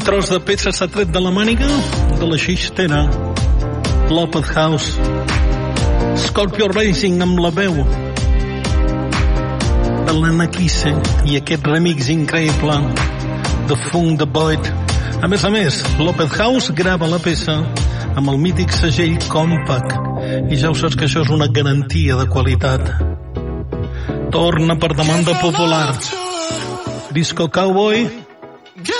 tros de peça s'ha tret de la màniga de la xistera. Lopez House, Scorpio Racing amb la veu de l'Anna Kisse i aquest remix increïble de Funk the Void. A més, Lopez House grava la peça amb el mític segell Compact i ja ho saps que això és una garantia de qualitat. Torna per demanda popular Disco Cowboy